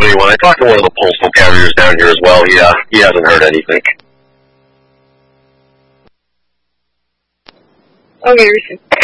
heard anyone. I talked to one of the postal carriers down here as well. He hasn't heard anything. Okay,